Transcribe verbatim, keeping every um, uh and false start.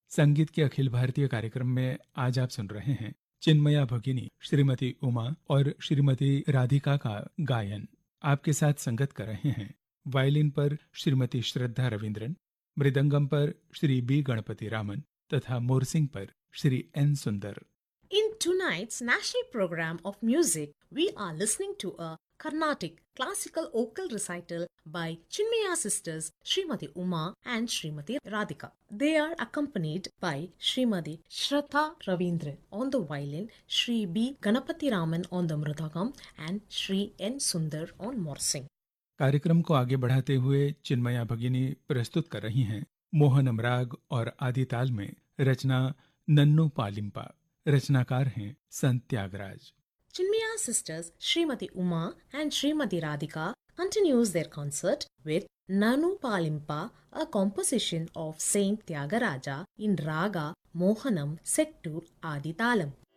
संगीत के अखिल भारतीय कार्यक्रम में आज आप सुन रहे हैं चिन्मया भगिनी श्रीमती उमा और श्रीमती राधिका का गायन। आपके साथ संगत कर रहे हैं वायलिन पर श्रीमती श्रद्धा रविंद्रन, मृदंगम पर श्री बी गणपति रामन तथा मोरसिंग पर श्री एन सुंदर। In tonight's national program of music, we are listening to a Carnatic classical vocal recital by Chinmaya sisters Srimati Uma and Srimati Radhika. They are accompanied by Srimati Shraddha Ravindran on the violin, Sri B. Ganapati Raman on the mridangam and Sri N. Sundar on morsing. कार्यक्रम को आगे बढ़ाते हुए चिन्मया भगिनी प्रस्तुत कर रही हैं मोहनम राग और आदि ताल में रचना नन्नू पालिम्पा। रचनाकार हैं संत Tyagaraja. Chinmaya sisters Srimati Uma and Srimati Radhika continues their concert with Nanu Palimpa, a composition of Saint Tyagaraja in Raga Mohanam set to Adi Talam.